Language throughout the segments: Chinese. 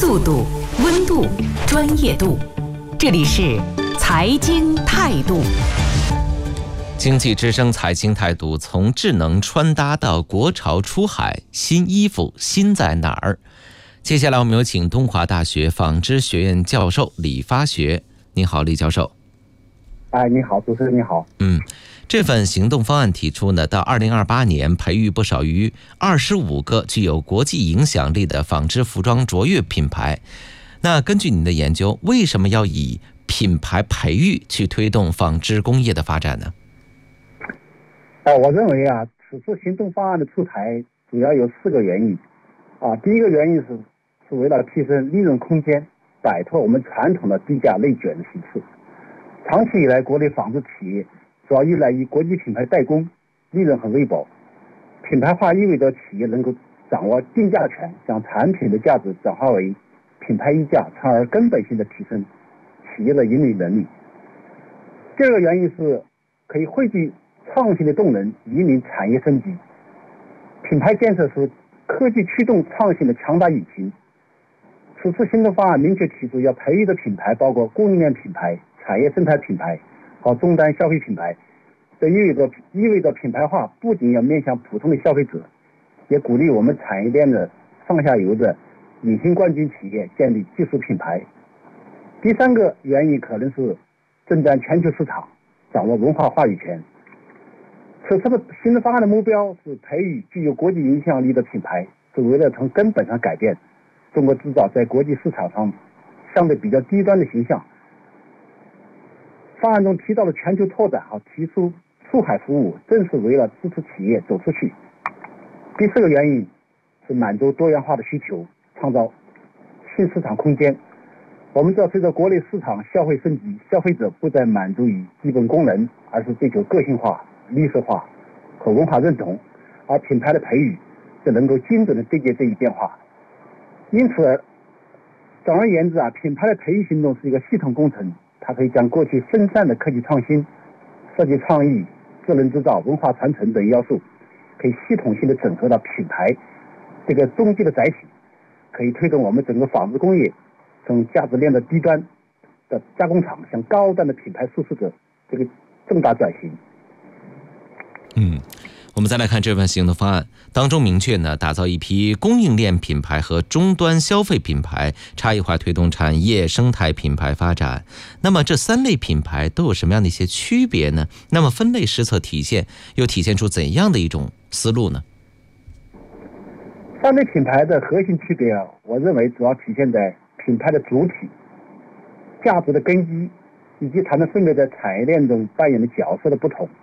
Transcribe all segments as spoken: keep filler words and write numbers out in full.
速度、温度、专业度。这里是财经态度。 经济之声财经态度，从智能穿搭到国潮出海，新衣服新在哪儿？接下来我们有请东华大学纺织学院教授李发学。你好，李教授。 哎，你好，主持人你好。 嗯，这份行动方案提出呢，到二零二八年培育不少于二十五个具有国际影响力的纺织服装卓越品牌。那根据您的研究，为什么要以品牌培育去推动纺织工业的发展呢？ 呃，我认为啊，此次行动方案的出台主要有四个原因。啊，第一个原因是是为了提升利润空间，摆脱我们传统的低价内卷的形式。长期以来，国内纺织企业主要依赖于国际品牌代工，利润很微薄。品牌化意味着企业能够掌握定价权，将产品的价值转化为品牌溢价，从而根本性的提升企业的盈利能力。第二个原因是可以汇聚创新的动能，引领产业升级。品牌建设是科技驱动创新的强大引擎。此次行动方案明确提出，要培育的品牌包括供应链品牌、产业生态品牌和终端消费品牌。这意味着意味着品牌化不仅要面向普通的消费者，也鼓励我们产业链的上下游的隐形冠军企业建立技术品牌。第三个原因可能是征战全球市场，掌握文化话语权。此次的新的方案的目标是培育具有国际影响力的品牌，是为了从根本上改变中国制造在国际市场上相对比较低端的形象。方案中提到的全球拓展和提出出海服务，正是为了支持企业走出去。第四个原因是满足多元化的需求，创造新市场空间。我们知道，随着国内市场消费升级，消费者不再满足于基本功能，而是追求个性化、绿色化和文化认同，而品牌的培育则能够精准的对接这一变化。因此，总而言之啊，品牌的培育行动是一个系统工程，它可以将过去分散的科技创新、设计创意、智能制造、文化传承等要素，可以系统性的整合到品牌这个终极的载体，可以推动我们整个纺织工业从价值链的低端的加工厂向高端的品牌输出者这个重大转型。 嗯，我们再来看这份行动方案当中明确呢，打造一批供应链品牌和终端消费品牌，差异化推动产业生态品牌发展。那么这三类品牌都有什么样的一些区别呢？那么分类施策体现又体现出怎样的一种思路呢？ 三类品牌的核心区别啊，我认为主要体现在品牌的主体、价值的根基，以及它们分别在产业链中扮演的角色的不同。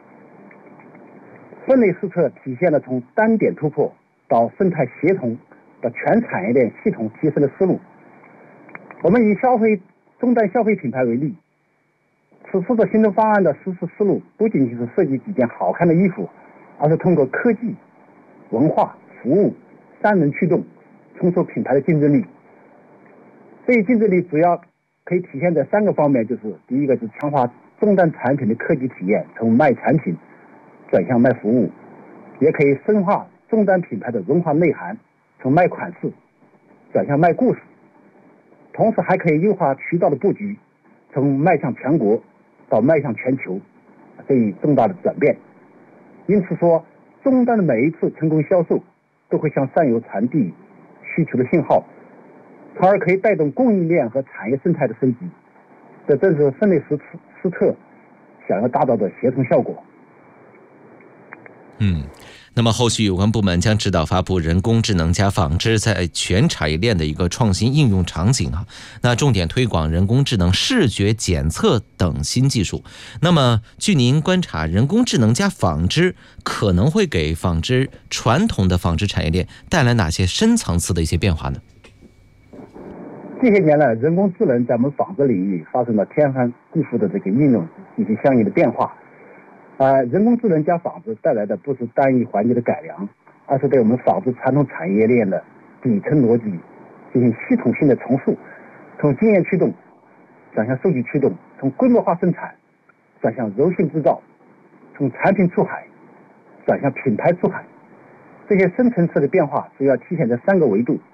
分类施策体现了从单点突破到生态协同到全产业链系统提升的思路。我们以消费终端消费品牌为例，此次的行动方案的实施思路不仅仅是设计几件好看的衣服，而是通过科技、文化、服务三轮驱动，冲出品牌的竞争力。这一竞争力主要可以体现在三个方面，就是第一个是强化终端产品的科技体验，从卖产品转向卖服务，也可以深化终端品牌的文化内涵，从卖款式转向卖故事。同时还可以优化渠道的布局，从迈向全国到迈向全球，这一重大的转变。因此说，终端的每一次成功销售都会向上游传递需求的信号，从而可以带动供应链和产业生态的升级。这正是分类施施策想要达到的协同效果。 嗯，那么后续有关部门将指导发布人工智能加纺织在全产业链的一个创新应用场景啊，那重点推广人工智能视觉检测等新技术。那么据您观察，人工智能加纺织可能会给纺织传统的纺织产业链带来哪些深层次的一些变化呢？ 这些年来，人工智能在我们纺织领域发生了天翻地覆的这个应用以及相应的变化。呃，人工智能加纺织带来的不是单一环节的改良，而是对我们纺织传统产业链的底层逻辑进行系统性的重塑，从经验驱动转向数据驱动，从规模化生产转向柔性制造，从产品出海转向品牌出海。这些深层次的变化主要体现在三个维度。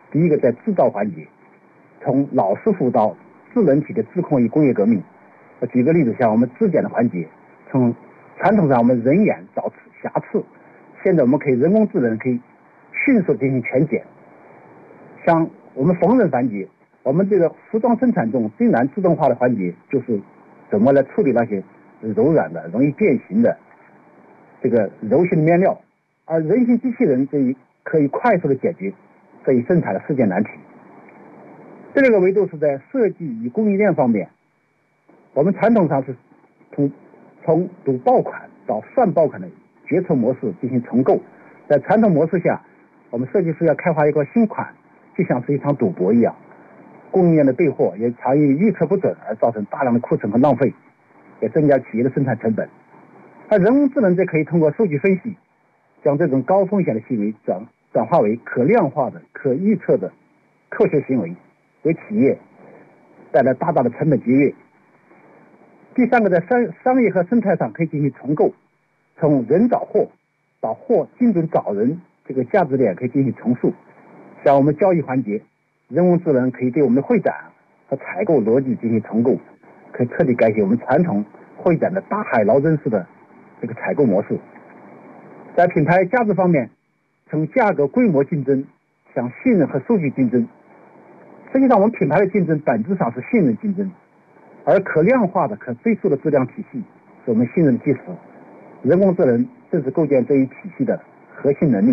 第一个在制造环节，从老师傅到智能体的自控与工业革命。我举个例子，像我们质检的环节，从传统上我们人眼找瑕疵，现在我们可以人工智能可以迅速进行全检。像我们缝纫环节，我们这个服装生产中最难自动化的环节就是怎么来处理那些柔软的、容易变形的这个柔性的面料，而人形机器人这一可以快速的解决这一生产的世界难题。第二个维度是在设计与供应链方面，我们传统上是从从读爆款到算爆款的决策模式进行重构，在传统模式下，我们设计师要开发一个新款，就像是一场赌博一样，供应链的备货也常因预测不准而造成大量的库存和浪费，也增加企业的生产成本。而人工智能则可以通过数据分析，将这种高风险的行为转转化为可量化的、可预测的科学行为，为企业带来大大的成本节约。第三个，在商商业和生态上可以进行重构，从人找货到货精准找人，这个价值链可以进行重塑。像我们交易环节，人工智能可以对我们的会展和采购逻辑进行重构，可以彻底改写我们传统会展的大海捞针式的这个采购模式。在品牌价值方面，从价格规模竞争向信任和数据竞争。实际上我们品牌的竞争本质上是信任竞争，而可量化的可追溯的质量体系是我们信任的基石。人工智能正是构建这一体系的核心能力。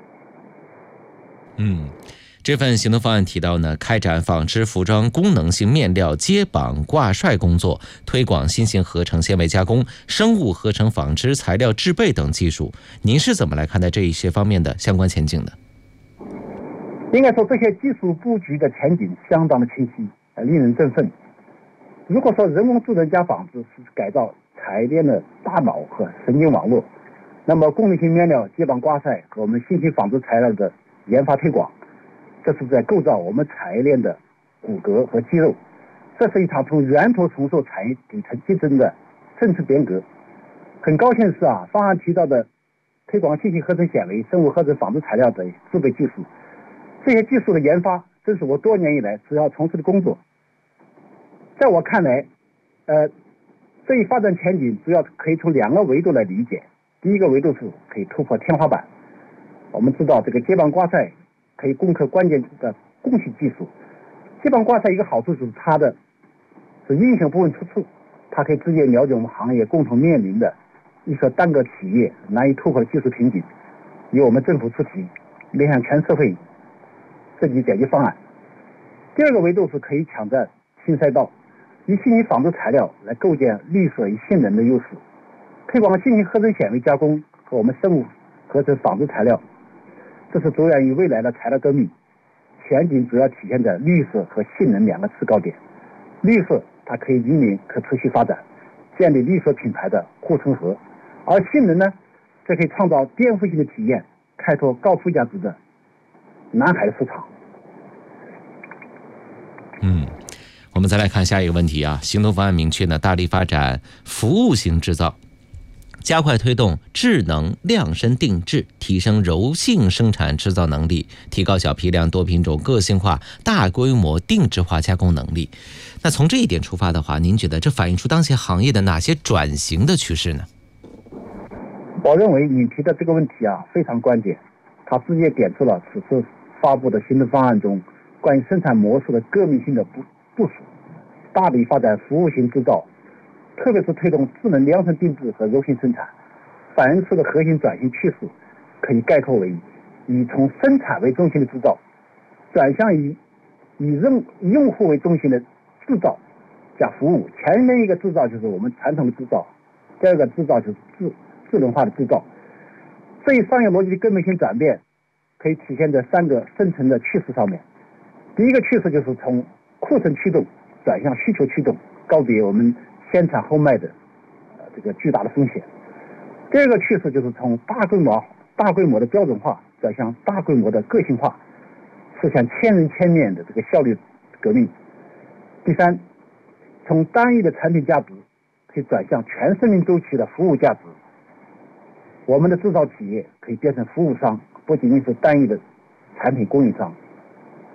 嗯，这份行动方案提到呢，开展纺织服装功能性面料接绑挂帅工作，推广新型合成纤维加工、生物合成纺织材料制备等技术。您是怎么来看待这一些方面的相关前景的？ 应该说，这些技术布局的前景相当的清晰，令人振奋。如果说人工智能加纺织是改造产业链的大脑和神经网络，那么功能性面料接绑挂帅和我们新型纺织材料的研发推广，这是在构造我们产业链的骨骼和肌肉。这是一场从源头重塑产业底层竞争的政策变革。很高兴是啊，方案提到的推广新型合成纤维、生物合成纺织材料的制备技术，这些技术的研发正是我多年以来主要从事的工作。在我看来，呃，这一发展前景主要可以从两个维度来理解。第一个维度是可以突破天花板。我们知道这个接绑挂帅可以攻克关键的供需技术。接绑挂帅一个好处就是它的是英雄不问出处，它可以直接了解我们行业共同面临的一些单个企业难以突破的技术瓶颈，由我们政府出题，面向全社会设计解决方案。第二个维度是可以抢占新赛道，以新型纺织材料来构建绿色与性能的优势，推广新型合成纤维加工和我们生物合成纺织材料，这是着眼于未来的材料革命。前景主要体现在绿色和性能两个制高点。绿色它可以引领可持续发展，建立绿色品牌的护城河，而性能呢，这可以创造颠覆性的体验，开拓高附加值的南海市场。 嗯，我们再来看下一个问题啊。行动方案明确呢，大力发展服务型制造，加快推动智能量身定制，提升柔性生产制造能力，提高小批量、多品种、个性化、大规模定制化加工能力。那从这一点出发的话，您觉得这反映出当前行业的哪些转型的趋势呢？ 我认为你提的这个问题啊非常关键，它直接点出了此次发布的行动方案中关于生产模式的革命性的部部署，大力发展服务型制造，特别是推动智能量身定制和柔性生产，反映出的核心转型趋势可以概括为以从生产为中心的制造转向以以用用户为中心的制造加服务。前面一个制造就是我们传统的制造，第二个制造就是智智能化的制造。这一商业逻辑的根本性转变可以体现在三个深层的趋势上面。第一个趋势就是从库存驱动转向需求驱动，告别我们先产后卖的呃这个巨大的风险。第二个趋势就是从大规模大规模的标准化转向大规模的个性化，实现千人千面的这个效率革命。第三，从单一的产品价值可以转向全生命周期的服务价值。我们的制造企业可以变成服务商，不仅仅是单一的产品供应商。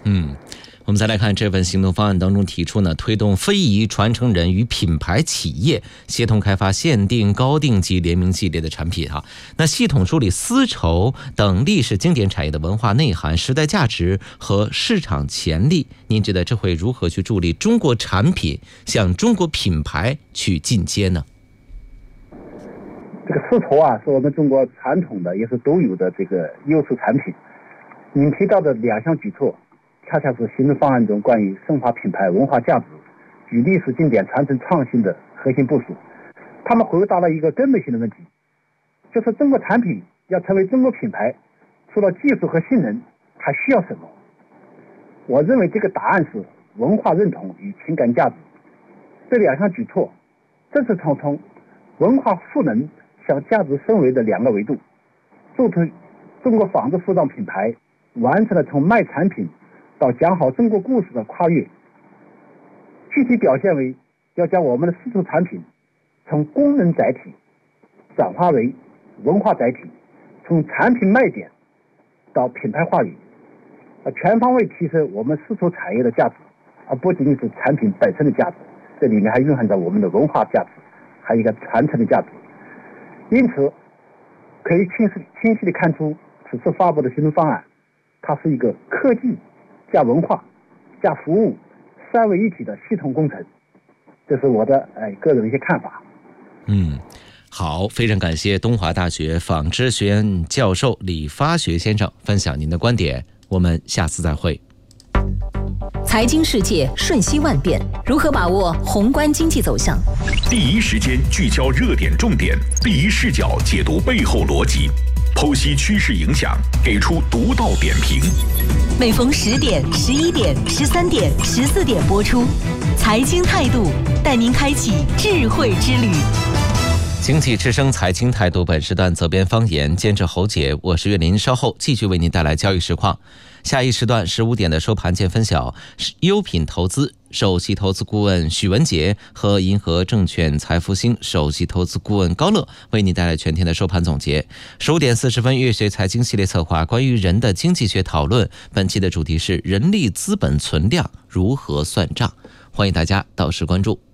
嗯。我们再来看这份行动方案当中提出呢，推动非遗传承人与品牌企业协同开发限定、高定级、联名系列的产品哈。那系统梳理丝绸等历史经典产业的文化内涵、时代价值和市场潜力。您觉得这会如何去助力中国产品向中国品牌去进阶呢？ 这个丝绸啊，是我们中国传统的也是独有的这个优势产品。您提到的两项举措，恰恰是行政方案中关于深化品牌文化价值与历史经典传承创新的核心部署。他们回答了一个根本性的问题，就是中国产品要成为中国品牌，除了技术和性能，还需要什么？我认为这个答案是文化认同与情感价值。这两项举措正是从从文化赋能向价值升维的两个维度，助推中国纺织服装品牌完成了从卖产品到讲好中国故事的跨越。具体表现为要将我们的丝绸产品从功能载体转化为文化载体，从产品卖点到品牌话语，全方位提升我们丝绸产业的价值，而不仅仅是产品本身的价值，这里面还蕴含着我们的文化价值，还有一个传承的价值。因此可以清晰清晰地看出，此次发布的行动方案，它是一个科技加文化加服务三位一体的系统工程，这是我的哎个人的一些看法。 嗯，好，非常感谢东华大学纺织学院教授李发学先生分享您的观点，我们下次再会。 财经世界瞬息万变，如何把握宏观经济走向？ 第一时间聚焦热点重点，第一视角解读背后逻辑，剖析趋势影响，给出独到点评。 每逢十点、十一点、十三点、十四点播出，财经态度带您开启智慧之旅。 经济之声财经态度本时段责编方言，监制侯杰，我是岳林，稍后继续为您带来交易实况。下一时段十五点的收盘见分晓，优品投资首席投资顾问许文杰和银河证券财富星首席投资顾问高乐为你带来全天的收盘总结。十五点四十分，乐学财经系列策划关于人的经济学讨论，本期的主题是人力资本存量如何算账，欢迎大家到时关注。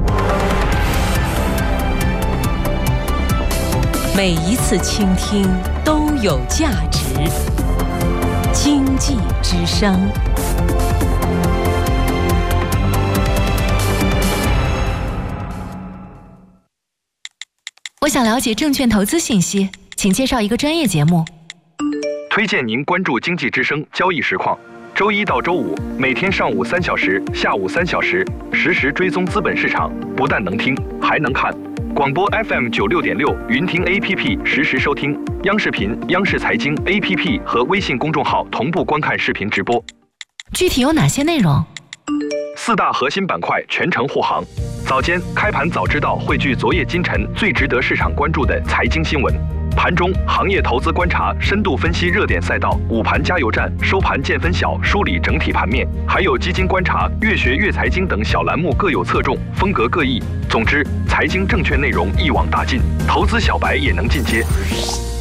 每一次倾听都有价值。经济之声。我想了解证券投资信息，请介绍一个专业节目。 推荐您关注经济之声交易实况，周一到周五每天上午三小时，下午三小时，实时追踪资本市场，不但能听，还能看。广播 F M 九六点六，云听 A P P 实时收听，央视频、央视财经 A P P 和微信公众号同步观看视频直播。 具体有哪些内容？ 四大核心板块全程护航。早间开盘早知道汇聚昨夜今晨最值得市场关注的财经新闻。盘中行业投资观察，深度分析热点赛道，午盘加油站，收盘见分晓，梳理整体盘面，还有基金观察、越学越财经等小栏目各有侧重，风格各异。总之，财经证券内容一网打尽，投资小白也能进阶。